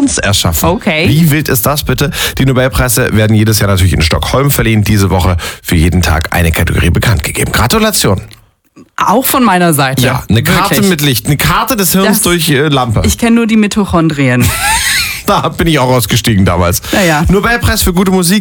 Sounds erschaffen. Okay. Wie wild ist das bitte? Die Nobelpreise werden jedes Jahr natürlich in Stockholm verliehen. Diese Woche für jeden Tag eine Kategorie bekannt gegeben. Gratulation. Auch von meiner Seite. Ja, eine Karte Wirklich. mit Licht. Eine Karte des Hirns durch Lampe. Ich kenne nur die Mitochondrien. Da bin ich auch ausgestiegen damals. Naja. Nobelpreis für gute Musik.